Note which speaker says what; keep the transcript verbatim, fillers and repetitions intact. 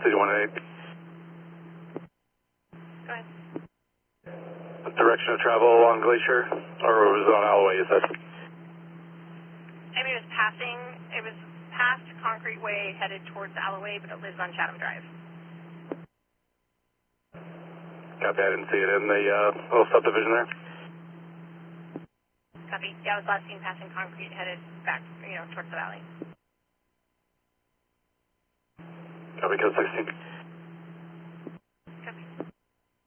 Speaker 1: City one eight.
Speaker 2: Go ahead.
Speaker 1: Direction of travel along Glacier, or was it on Alloway, you said?
Speaker 2: I mean, it was passing, it was past Concrete Way, headed towards Alloway, but it lives on Chatham Drive.
Speaker 1: Copy, I didn't see it in the uh, little subdivision there.
Speaker 2: Copy. Yeah, I was last seen passing Concrete, headed back, you know, towards the valley.
Speaker 1: Copy, code sixteen.